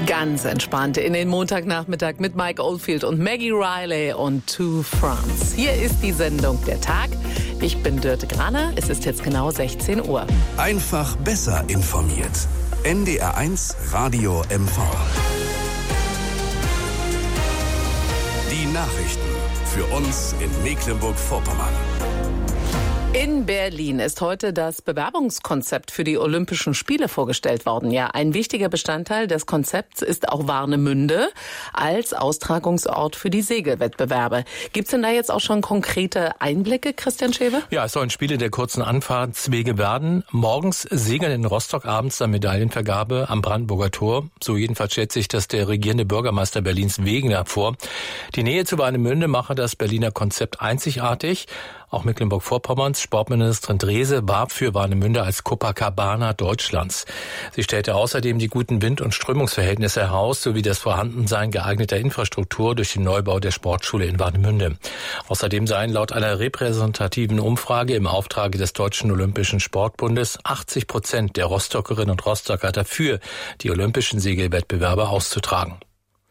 Ganz entspannt in den Montagnachmittag mit Mike Oldfield und Maggie Riley und To France. Hier ist die Sendung Der Tag. Ich bin Dörte Graner. Es ist jetzt genau 16 Uhr. Einfach besser informiert. NDR1 Radio MV. Die Nachrichten für uns in Mecklenburg-Vorpommern. In Berlin ist heute das Bewerbungskonzept für die Olympischen Spiele vorgestellt worden. Ja, ein wichtiger Bestandteil des Konzepts ist auch Warnemünde als Austragungsort für die Segelwettbewerbe. Gibt's denn da jetzt auch schon konkrete Einblicke, Christian Schewe? Ja, es sollen Spiele der kurzen Anfahrtswege werden. Morgens segeln in Rostock, abends dann Medaillenvergabe am Brandenburger Tor. So jedenfalls stellt sich das der regierende Bürgermeister Berlins Wegener vor. Die Nähe zu Warnemünde mache das Berliner Konzept einzigartig. Auch Mecklenburg-Vorpommerns Sportministerin Drese warb für Warnemünde als Copacabana Deutschlands. Sie stellte außerdem die guten Wind- und Strömungsverhältnisse heraus, sowie das Vorhandensein geeigneter Infrastruktur durch den Neubau der Sportschule in Warnemünde. Außerdem seien laut einer repräsentativen Umfrage im Auftrage des Deutschen Olympischen Sportbundes 80% der Rostockerinnen und Rostocker dafür, die olympischen Segelwettbewerbe auszutragen.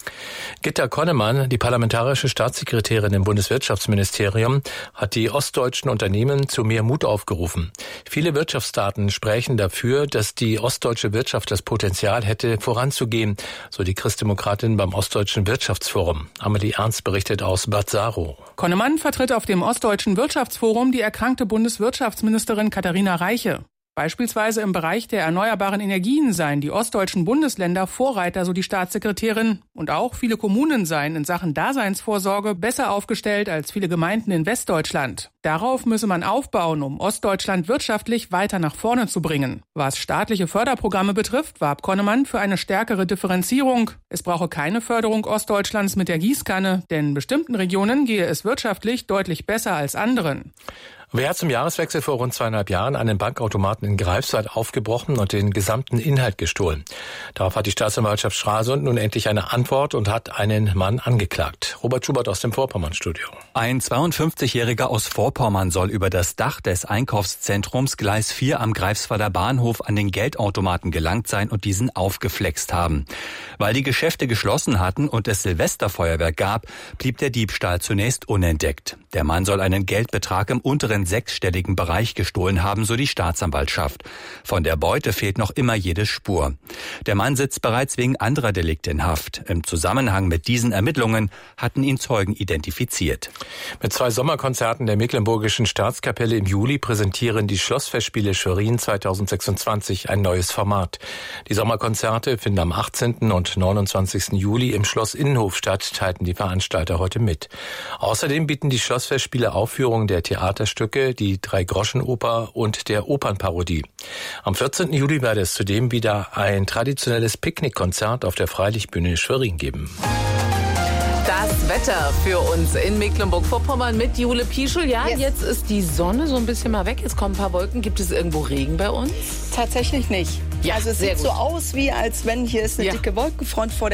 Gitta Connemann, die parlamentarische Staatssekretärin im Bundeswirtschaftsministerium, hat die ostdeutschen Unternehmen zu mehr Mut aufgerufen. Viele Wirtschaftsdaten sprechen dafür, dass die ostdeutsche Wirtschaft das Potenzial hätte, voranzugehen, so die Christdemokratin beim Ostdeutschen Wirtschaftsforum. Amelie Ernst berichtet aus Bad Saro. Connemann vertritt auf dem Ostdeutschen Wirtschaftsforum die erkrankte Bundeswirtschaftsministerin Katharina Reiche. Beispielsweise im Bereich der erneuerbaren Energien seien die ostdeutschen Bundesländer Vorreiter, so die Staatssekretärin. Und auch viele Kommunen seien in Sachen Daseinsvorsorge besser aufgestellt als viele Gemeinden in Westdeutschland. Darauf müsse man aufbauen, um Ostdeutschland wirtschaftlich weiter nach vorne zu bringen. Was staatliche Förderprogramme betrifft, warb Connemann für eine stärkere Differenzierung. Es brauche keine Förderung Ostdeutschlands mit der Gießkanne, denn bestimmten Regionen gehe es wirtschaftlich deutlich besser als anderen. Wer hat zum Jahreswechsel vor rund 2,5 Jahren einen Bankautomaten in Greifswald aufgebrochen und den gesamten Inhalt gestohlen? Darauf hat die Staatsanwaltschaft Stralsund nun endlich eine Antwort und hat einen Mann angeklagt. Robert Schubert aus dem Vorpommern-Studio. Ein 52-Jähriger aus Vorpommern soll über das Dach des Einkaufszentrums Gleis 4 am Greifswalder Bahnhof an den Geldautomaten gelangt sein und diesen aufgeflext haben. Weil die Geschäfte geschlossen hatten und es Silvesterfeuerwerk gab, blieb der Diebstahl zunächst unentdeckt. Der Mann soll einen Geldbetrag im unteren sechsstelligen Bereich gestohlen haben, so die Staatsanwaltschaft. Von der Beute fehlt noch immer jede Spur. Der Mann sitzt bereits wegen anderer Delikte in Haft. Im Zusammenhang mit diesen Ermittlungen hatten ihn Zeugen identifiziert. Mit 2 Sommerkonzerten der Mecklenburgischen Staatskapelle im Juli präsentieren die Schlossfestspiele Schwerin 2026 ein neues Format. Die Sommerkonzerte finden am 18. und 29. Juli im Schloss Innenhof statt, teilten die Veranstalter heute mit. Außerdem bieten die Schlossfestspiele Aufführungen der Theaterstücke, die Drei-Groschen-Oper und der Opernparodie. Am 14. Juli werde es zudem wieder ein traditionelles Picknickkonzert auf der Freilichtbühne Schwerin geben. Das Wetter für uns in Mecklenburg-Vorpommern mit Jule Pieschel. Ja, yes. Jetzt ist die Sonne so ein bisschen mal weg. Jetzt kommen ein paar Wolken. Gibt es irgendwo Regen bei uns? Tatsächlich nicht. Ja, also es sieht so aus, wie als wenn hier ist eine dicke Wolkenfront vor der